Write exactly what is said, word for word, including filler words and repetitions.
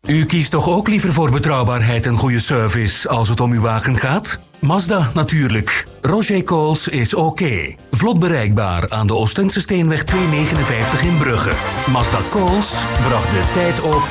U kiest toch ook liever voor betrouwbaarheid en goede service als het om uw wagen gaat? Mazda natuurlijk. Roger Coles is oké. Vlot bereikbaar aan de Oostendse Steenweg tweehonderdnegenenvijftig in Brugge. Mazda Coles bracht de tijd op